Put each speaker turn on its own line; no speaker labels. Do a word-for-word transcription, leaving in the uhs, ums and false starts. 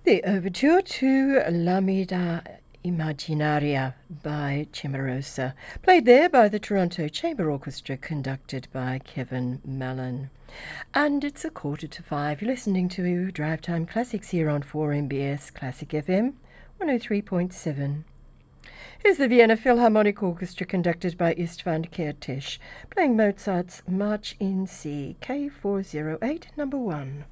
The overture to L'Amida Immaginaria by Cimarosa, played there by the Toronto Chamber Orchestra, conducted by Kevin Mallon. And it's a quarter to five. You're listening to Drive Time Classics here on four M B S Classic F M one oh three point seven. Here's the Vienna Philharmonic Orchestra, conducted by István Kertész, playing Mozart's March in C, K four oh eight, number one.